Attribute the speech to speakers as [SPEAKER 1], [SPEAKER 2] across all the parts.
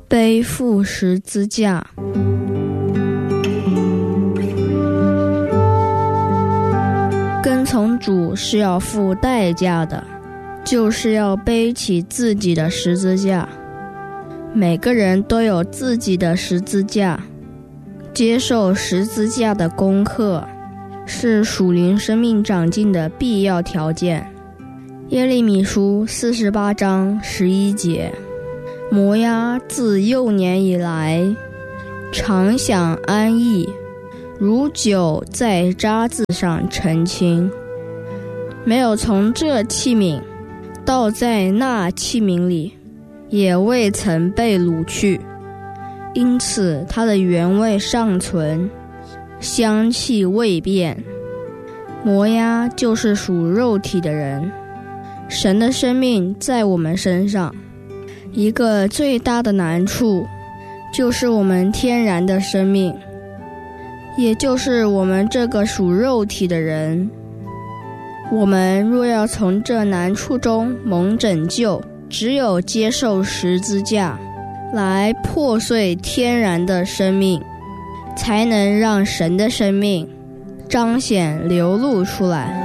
[SPEAKER 1] 背负十字架。跟从主是要付代价的，就是要背起自己的十字架。每个人都有自己的十字架，接受十字架的功课是属灵生命长进的必要条件。耶利米书48章11节，摩押自幼年以来常享安逸，如酒在渣滓上澄清，没有从这器皿倒在那器皿里，也未曾被掳去，因此它的原味尚存，香气未变。摩押就是属肉体的人，神的生命在我们身上。一个最大的难处就是我们天然的生命，也就是我们这个属肉体的人。我们若要从这难处中蒙拯救，只有接受十字架，来破碎天然的生命，才能让神的生命彰显流露出来。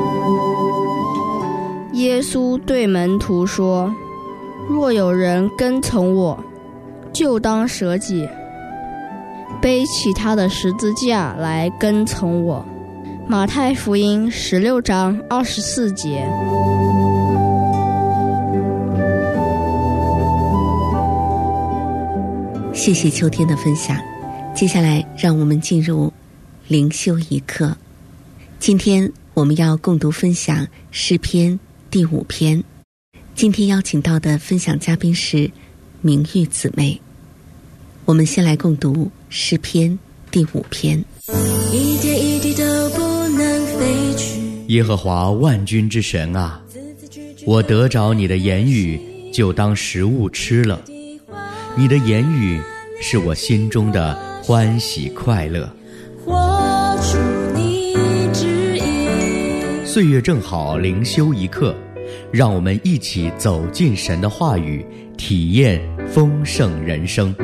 [SPEAKER 1] 耶稣对门徒说，若有人跟从我，就当舍己，背起他的十字架来跟从我。马太福音16章24节。
[SPEAKER 2] 谢谢秋天的分享，接下来让我们进入灵修一课。今天我们要共读分享诗篇第5篇。今天邀请到的分享嘉宾是明玉姊妹。我们先来共读诗篇第5篇。
[SPEAKER 3] 一点一滴都不能飞去。
[SPEAKER 4] 耶和华万军之神啊，我得着你的言语，就当食物吃了。你的言语是我心中的欢喜快乐。
[SPEAKER 3] 活出你旨意。
[SPEAKER 4] 岁月正好，灵修一刻，让我们一起走进神的话语，体验丰盛人生。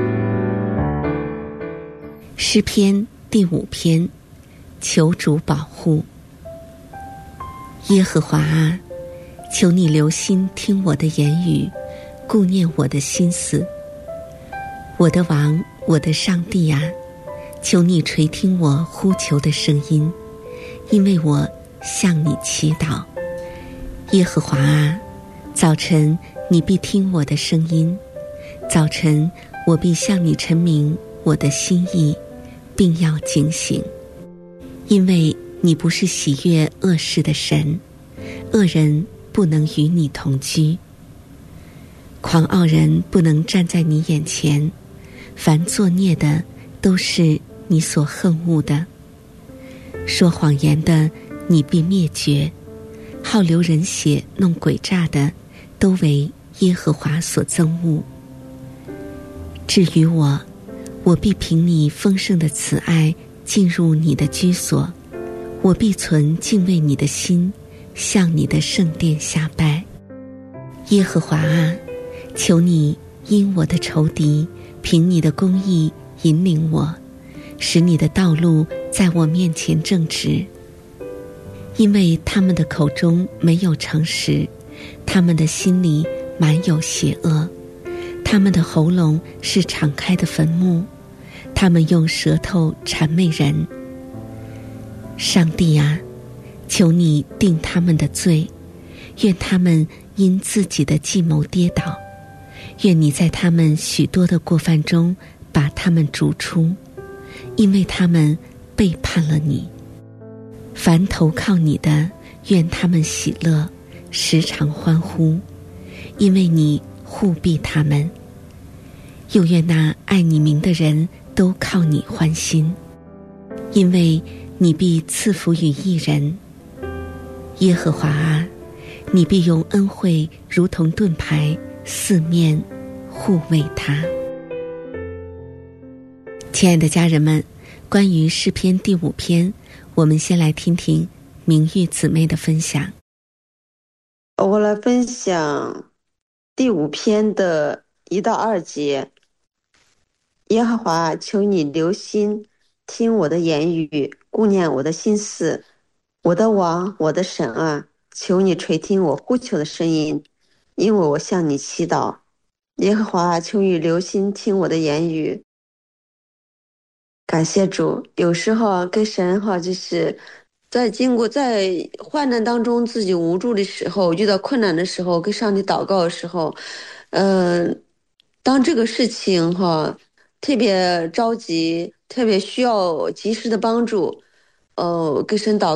[SPEAKER 2] 诗篇第5篇，求主保护。耶和华啊，求你留心听我的言语，顾念我的心思。我的王，我的上帝啊，求你垂听我呼求的声音，因为我向你祈祷。耶和华啊，早晨你必听我的声音，早晨我必向你陈明我的心意，并要警醒。因为你不是喜悦恶事的神，恶人不能与你同居，狂傲人不能站在你眼前，凡作孽的都是你所恨恶的。说谎言的你必灭绝，好流人血弄诡诈的都为耶和华所憎恶。至于我，我必凭你丰盛的慈爱进入你的居所，我必存敬畏你的心，向你的圣殿下拜。耶和华啊，求你因我的仇敌凭你的公义引领我，使你的道路在我面前正直。因为他们的口中没有诚实，他们的心里满有邪恶，他们的喉咙是敞开的坟墓，他们用舌头谄媚人。上帝啊，求你定他们的罪，愿他们因自己的计谋跌倒，愿你在他们许多的过犯中把他们逐出，因为他们背叛了你。凡投靠你的，愿他们喜乐，时常欢呼，因为你护庇他们。又愿那爱你名的人都靠你欢心，因为你必赐福于义人。耶和华啊，你必用恩惠如同盾牌，四面护卫他。亲爱的家人们，关于诗篇第5篇，我们先来听听明玉姊妹的分享。
[SPEAKER 5] 我来分享第5篇的1到2节。 耶和华，求你留心听我的言语，顾念我的心思。我的王，我的神啊，求你垂听我呼求的声音，因为我向你祈祷。耶和华，求你留心听我的言语。感谢主，有时候跟神就是在患难当中自己无助的时候，遇到困难的时候，跟上帝祷告的时候，当这个事情特别着急，特别需要及时的帮助，跟神祷告。